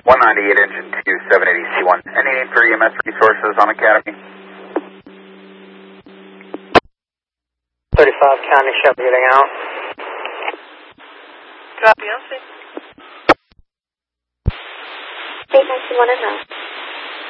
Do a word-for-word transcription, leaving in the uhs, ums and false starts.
one ninety-eight, engine two, seven eighty C one. Any need for E M S resources on Academy? thirty-five County Chevy getting out. Copy, I'll see. eight nine two one and nine.